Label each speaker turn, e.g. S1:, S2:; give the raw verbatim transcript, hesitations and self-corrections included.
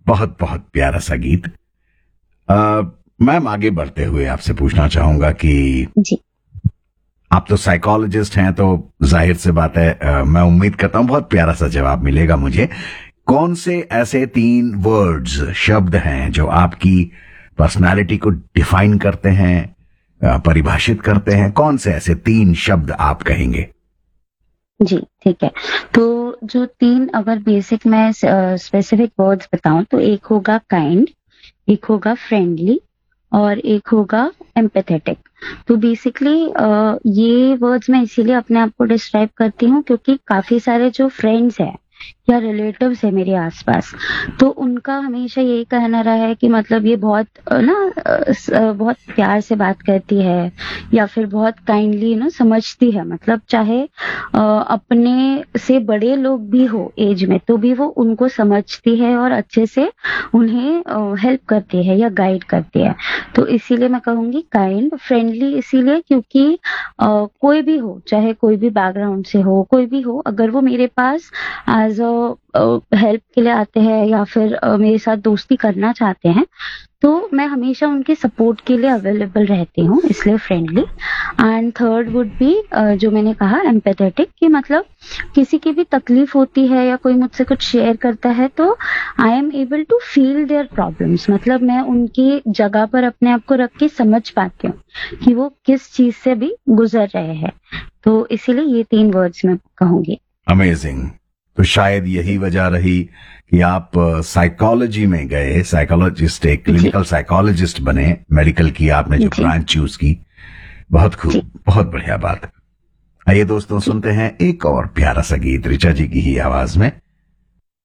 S1: बहुत बहुत प्यारा सा गीत। अ, मैम आगे बढ़ते हुए आपसे पूछना चाहूंगा कि
S2: जी
S1: आप तो साइकोलॉजिस्ट हैं, तो जाहिर सी बात है, अ, मैं उम्मीद करता हूं बहुत प्यारा सा जवाब मिलेगा मुझे। कौन से ऐसे तीन वर्ड्स, शब्द हैं जो आपकी पर्सनालिटी को डिफाइन करते हैं, अ, परिभाषित करते हैं? कौन से ऐसे तीन शब्द आप कहेंगे?
S2: जी ठीक है। तो जो तीन अगर बेसिक मैं स्पेसिफिक वर्ड्स बताऊं तो एक होगा काइंड, एक होगा फ्रेंडली और एक होगा एम्पैथेटिक। तो बेसिकली ये वर्ड्स मैं इसीलिए अपने आप को डिस्क्राइब करती हूँ क्योंकि काफी सारे जो फ्रेंड्स हैं या रिलेटिव्स है मेरे आसपास, तो उनका हमेशा यही कहना रहा है कि मतलब ये बहुत अ, ना अ, स- अ, बहुत प्यार से बात करती है या फिर बहुत काइंडली ना समझती है। मतलब चाहे अ, अपने से बड़े लोग भी हो एज में तो भी वो उनको समझती है और अच्छे से उन्हें हेल्प करती है या गाइड करती है। तो इसीलिए मैं कहूंगी काइंड, फ्रेंडली इसीलिए क्योंकि अ, कोई भी हो, चाहे कोई भी बैकग्राउंड से हो, कोई भी हो, अगर वो मेरे पास एज अ हेल्प के लिए आते हैं या फिर अ, मेरे साथ दोस्ती करना चाहते हैं तो मैं हमेशा उनके सपोर्ट के लिए अवेलेबल रहती हूँ, इसलिए friendly. And third would be जो मैंने कहा एम्पैथेटिक, कि मतलब किसी की भी तकलीफ होती है या कोई मुझसे कुछ शेयर करता है तो I am able to feel their problems. मतलब मैं उनकी जगह पर अपने आप को रख के समझ पाती हूँ कि वो किस चीज से भी गुजर रहे हैं। तो इसीलिए ये तीन वर्ड्स मैं कहूंगी।
S1: अमेजिंग। तो शायद यही वजह रही कि आप साइकोलॉजी में गए, साइकोलॉजिस्ट, एक
S2: जी
S1: क्लिनिकल साइकोलॉजिस्ट बने, मेडिकल की आपने जो
S2: जी
S1: ब्रांच चूज की। बहुत
S2: जी।
S1: खूब, बहुत बढ़िया बात। आइए दोस्तों, सुनते हैं एक और प्यारा सा गीत ऋचा जी की ही आवाज में।